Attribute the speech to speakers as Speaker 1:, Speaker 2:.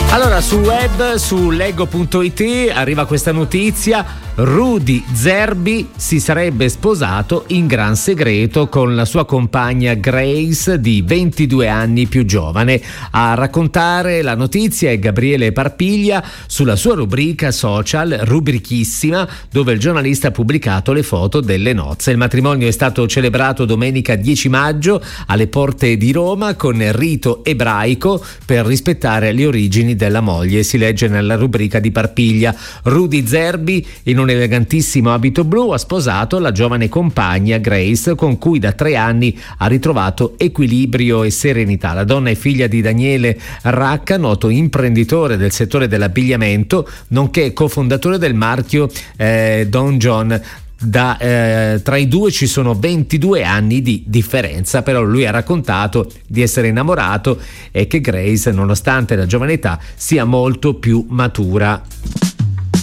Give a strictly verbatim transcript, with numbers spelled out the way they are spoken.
Speaker 1: Allora, sul web, su leggo punto it, arriva questa notizia: Rudy Zerbi si sarebbe sposato in gran segreto con la sua compagna Grace, di ventidue anni più giovane. A raccontare la notizia è Gabriele Parpiglia sulla sua rubrica social Rubrichissima, dove il giornalista ha pubblicato le foto delle nozze. Il matrimonio è stato celebrato domenica dieci maggio alle porte di Roma con rito ebraico per rispettare le origini della moglie. Si legge nella rubrica di Parpiglia: Rudy Zerbi, in un elegantissimo abito blu, ha sposato la giovane compagna Grace, con cui da tre anni ha ritrovato equilibrio e serenità. La donna è figlia di Daniele Racca, noto imprenditore del settore dell'abbigliamento, nonché cofondatore del marchio eh, Don John. Da, eh, tra i due ci sono ventidue anni di differenza, però lui ha raccontato di essere innamorato e che Grace, nonostante la giovane età, sia molto più matura.